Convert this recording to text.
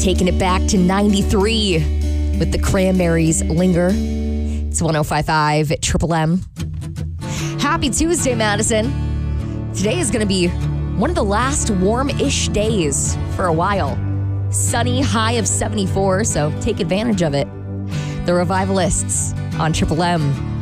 taking it back to 93 with the Cranberries' Linger. It's 105.5 at Triple M. Happy Tuesday, Madison. Today is going to be one of the last warm-ish days for a while. Sunny, high of 74, so take advantage of it. The Revivalists on Triple M.